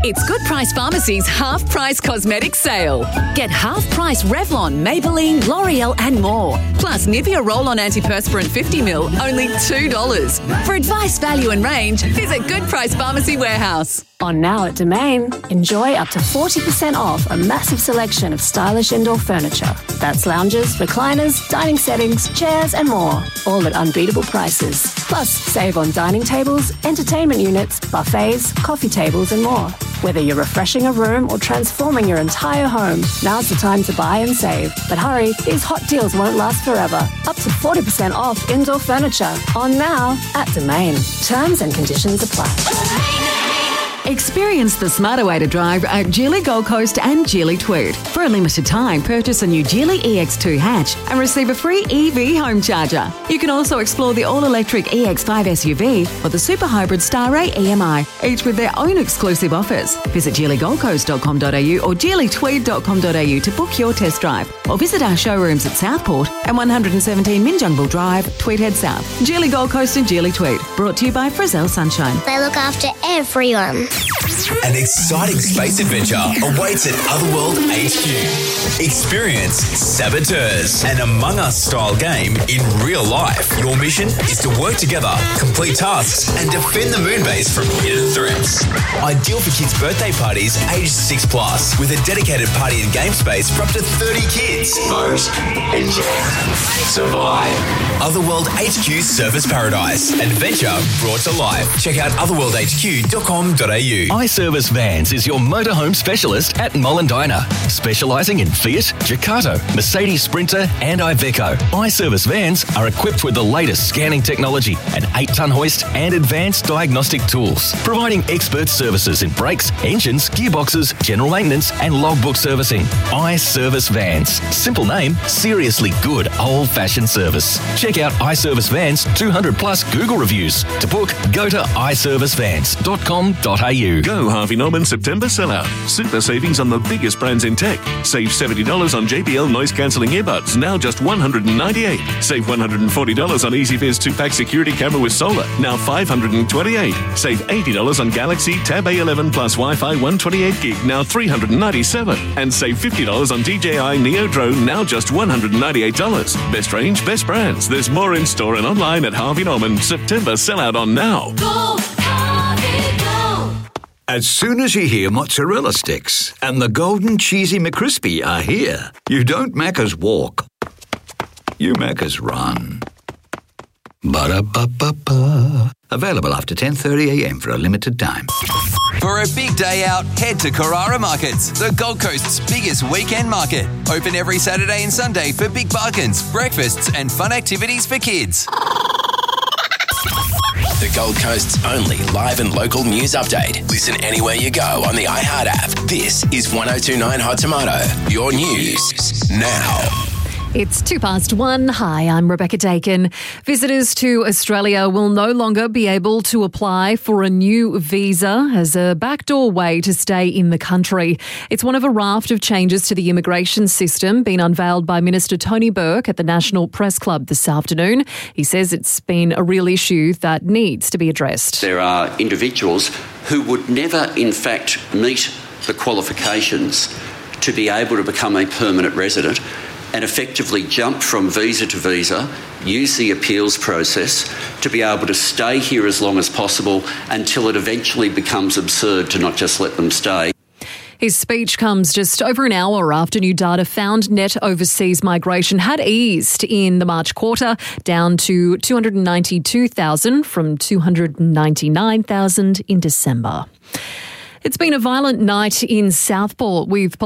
It's Good Price Pharmacy's half-price cosmetic sale. Get half-price Revlon, Maybelline, L'Oreal and more. Plus Nivea Roll-On Antiperspirant 50ml, only $2. For advice, value and range, visit Good Price Pharmacy Warehouse. On Now at Domain, enjoy up to 40% off a massive selection of stylish indoor furniture. That's lounges, recliners, dining settings, chairs and more, all at unbeatable prices. Plus, save on dining tables, entertainment units, buffets, coffee tables and more. Whether you're refreshing a room or transforming your entire home, now's the time to buy and save. But hurry, these hot deals won't last forever. Up to 40% off indoor furniture. On Now at Domain. Terms and conditions apply. Experience the smarter way to drive at Geely Gold Coast and Geely Tweed. For a limited time, purchase a new Geely EX2 hatch and receive a free EV home charger. You can also explore the all-electric EX5 SUV or the super hybrid Star-Ray EMI, each with their own exclusive offers. Visit geelygoldcoast.com.au or geelytweed.com.au to book your test drive, or visit our showrooms at Southport and 117 Minjungbul Drive, Tweedhead South. Geely Gold Coast and Geely Tweed, brought to you by Frizzell Sunshine. They look after everyone. An exciting space adventure awaits at Otherworld HQ. Experience Saboteurs, an Among Us style game in real life. Your mission is to work together, complete tasks, and defend the moon base from hidden threats. Ideal for kids' birthday parties aged 6+, with a dedicated party and game space for up to 30 kids. Vote, enjoy, survive. Otherworld HQ Surface Paradise. Adventure brought to life. Check out otherworldhq.com.au. iService Vans is your motorhome specialist at Mollendina, specialising in Fiat, Ducato, Mercedes Sprinter and Iveco. iService Vans are equipped with the latest scanning technology, an 8-tonne hoist and advanced diagnostic tools, providing expert services in brakes, engines, gearboxes, general maintenance and logbook servicing. iService Vans. Simple name, seriously good old-fashioned service. Check out iService Vans 200+ Google reviews. To book, go to iServiceVans.com.au. Go Harvey Norman September sellout. Super savings on the biggest brands in tech. Save $70 on JBL noise-cancelling earbuds, now just $198. Save $140 on EasyViz 2-pack security camera with solar, now $528. Save $80 on Galaxy Tab A11 plus Wi-Fi 128 gig, now $397. And save $50 on DJI Neo Drone, now just $198. Best range, best brands. There's more in store and online at Harvey Norman. September sellout on now. Go, Harvey, go! As soon as you hear mozzarella sticks and the golden cheesy McCrispy are here, you don't Macca's walk. You Macca's run. Ba-da-ba-ba-ba. Available after 10:30am for a limited time. For a big day out, head to Carrara Markets, the Gold Coast's biggest weekend market. Open every Saturday and Sunday for big bargains, breakfasts and fun activities for kids. The Gold Coast's only live and local news update. Listen anywhere you go on the iHeart app. This is 102.9 Hot Tomato. Your news now. It's 1:02. Hi, I'm Rebecca Dakin. Visitors to Australia will no longer be able to apply for a new visa as a backdoor way to stay in the country. It's one of a raft of changes to the immigration system being unveiled by Minister Tony Burke at the National Press Club this afternoon. He says it's been a real issue that needs to be addressed. There are individuals who would never, in fact, meet the qualifications to be able to become a permanent resident and effectively jump from visa to visa, use the appeals process to be able to stay here as long as possible until it eventually becomes absurd to not just let them stay. His speech comes just over an hour after new data found net overseas migration had eased in the March quarter, down to 292,000 from 299,000 in December. It's been a violent night in Southport with